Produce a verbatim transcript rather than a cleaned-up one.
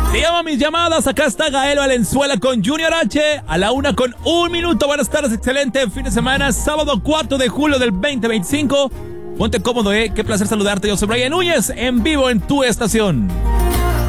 Te llamo a mis llamadas. Acá está Gael Valenzuela con Junior H. A la una con un minuto. Buenas tardes, excelente fin de semana. Sábado cuatro de julio del veinte veinticinco. Ponte cómodo, eh. Qué placer saludarte. Yo soy Brian Núñez, en vivo en tu estación.